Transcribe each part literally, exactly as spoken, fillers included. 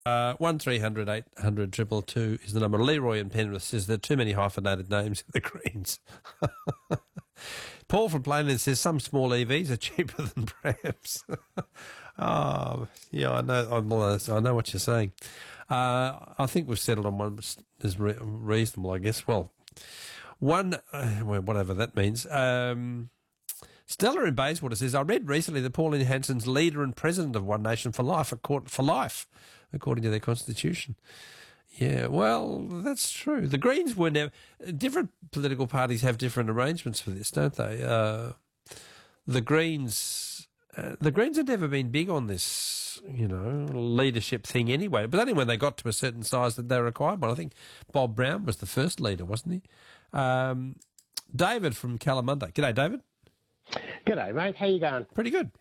Uh, one three hundred eight hundred triple two is the number. Leroy in Penrith says there are too many hyphenated names in the Greens. Paul from Plainland says some small E Vs are cheaper than prams. Oh, yeah, I know. I'm, I know what you're saying. Uh, I think we've settled on one is re- reasonable, I guess. Well, one, uh, well, whatever that means. Um, Stella in Bayswater says, I read recently that Pauline Hanson's leader and president of One Nation for life, for life, according to their constitution. Yeah, well, that's true. The Greens were never... Different political parties have different arrangements for this, don't they? Uh, the Greens... Uh, the Greens have never been big on this, you know, leadership thing anyway. But only when they got to a certain size that they required one. I think Bob Brown was the first leader, wasn't he? Um, David from Kalamunda. G'day, David. G'day, mate. How you going? Pretty good.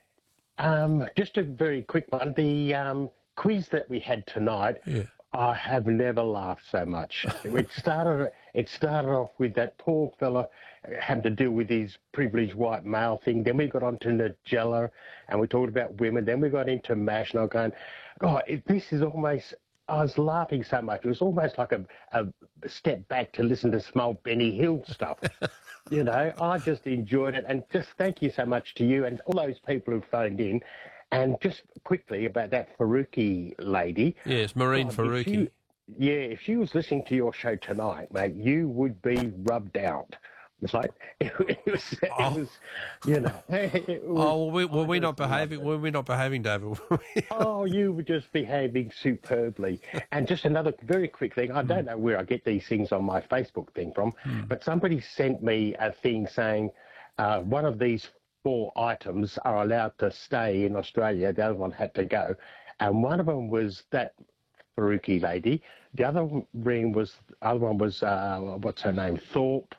Um, just a very quick one. The um, quiz that we had tonight, yeah. I have never laughed so much. It started. It started off with that poor fella having to deal with his privileged white male thing. Then we got on to Nigella, and we talked about women. Then we got into MASH, and I'm going, God, it, this is almost... I was laughing so much. It was almost like a, a step back to listen to some old Benny Hill stuff. You know, I just enjoyed it. And just thank you so much to you and all those people who phoned in. And just quickly about that Faruqi lady. Yes, Maureen God, Faruqi. If you, yeah, if she was listening to your show tonight, mate, you would be rubbed out. It's like, it, it, was, it oh. was, you know. It was, oh, were we, were we not behaving? Were we not behaving, David? Oh, you were just behaving superbly. And just another very quick thing. I don't know where I get these things on my Facebook thing from, mm. but somebody sent me a thing saying uh, one of these four items are allowed to stay in Australia. The other one had to go. And one of them was that Faruqi lady. The other ring was, other one was, uh, what's her name? Thorpe.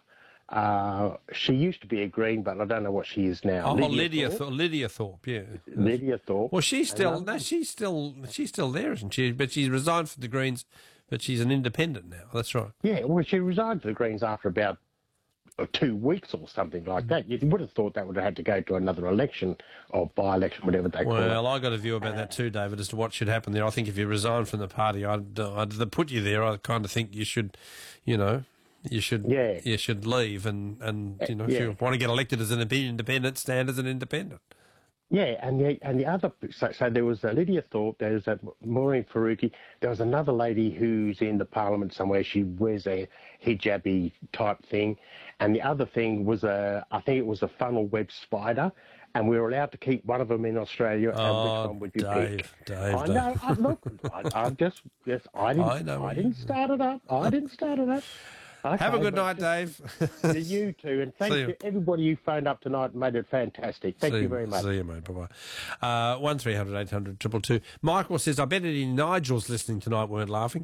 Uh, she used to be a Green, but I don't know what she is now. Oh, Lydia, Lydia Thorpe. Thorpe. Lydia Thorpe, yeah. Lydia Thorpe. Well, she's still no, she's still she's still there, isn't she? But she's resigned from the Greens, but she's an independent now. That's right. Yeah, well, she resigned from the Greens after about two weeks or something like that. You would have thought that would have had to go to another election or by-election, whatever they call it. Well, I got a view about that too, David, as to what should happen there. I think if you resign from the party, I'd, I'd put you there. I kind of think you should, you know. You should, yeah. you should leave, and, and you know, yeah. if you want to get elected as an independent, stand as an independent. Yeah, and the and the other, so, so there was uh, Lydia Thorpe, there was uh, Maureen Faruqi, there was another lady who's in the Parliament somewhere. She wears a hijabi type thing, and the other thing was a, I think it was a funnel web spider. And we were allowed to keep one of them in Australia, oh, and which one would you Dave, pick? Dave, I Dave. know. I, look, I, I'm just, yes, I didn't, I, know I didn't start it up. I didn't start it up. Okay, have a good night, Dave. To you too, and thank you everybody who phoned up tonight and made it fantastic. Thank see you very much. See you, mate. Bye bye. Uh, one three hundred eight hundred triple two. Michael says, "I bet any Nigels listening tonight weren't laughing."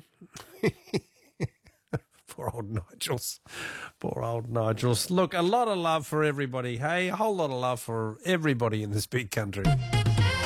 Poor old Nigels. Poor old Nigels. Look, a lot of love for everybody. Hey, a whole lot of love for everybody in this big country.